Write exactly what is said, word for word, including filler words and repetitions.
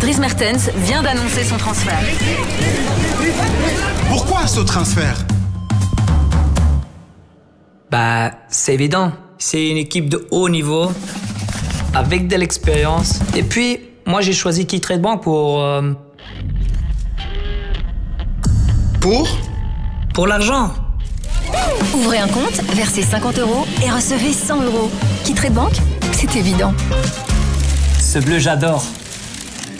Dries Mertens vient d'annoncer son transfert. Pourquoi ce transfert? Bah, c'est évident. C'est une équipe de haut niveau, avec de l'expérience. Et puis, moi, j'ai choisi Key-Trade Bank pour... Euh... Pour? Pour l'argent. Ouvrez un compte, versez cinquante euros et recevez cent euros. Key-Trade Bank, c'est évident. Ce bleu, j'adore.